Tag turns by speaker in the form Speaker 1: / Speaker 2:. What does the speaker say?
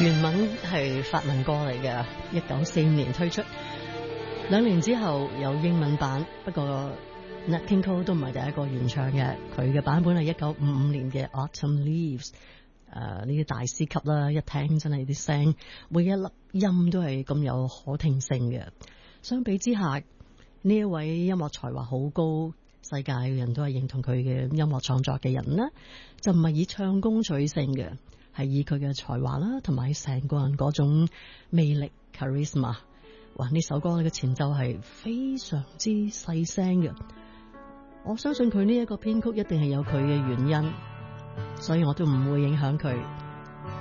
Speaker 1: 原文係法文歌嚟嘅，1945年推出，2年之後有英文版，不過 Nat King Cole 都唔係第一個原唱嘅，佢嘅版本係1955年嘅 Autumn Leaves。呢啲大師級啦，一聽真係啲聲，每一粒音都係咁有可聽性嘅。相比之下，呢一位音樂才華好高，世界嘅人都係認同佢嘅音樂創作嘅人呢，就唔係以唱功取勝嘅，係以佢嘅才華啦，同埋成個人嗰種魅力 charisma。哇！呢首歌嘅前奏係非常之細聲嘅，我相信佢呢一個編曲一定係有佢嘅原因，所以我都唔會影響佢。